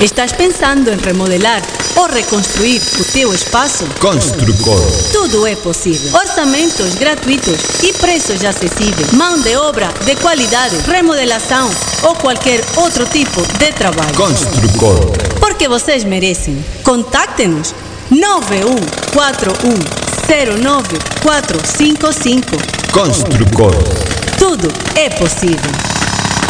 Estás pensando em remodelar ou reconstruir o teu espaço? Construcor. Tudo é possível. Orçamentos gratuitos e preços acessíveis. Mão de obra de qualidade, remodelação ou qualquer outro tipo de trabalho. Construcor. Porque vocês merecem. Contacte-nos 9141095455. Construcor. Tudo é possível.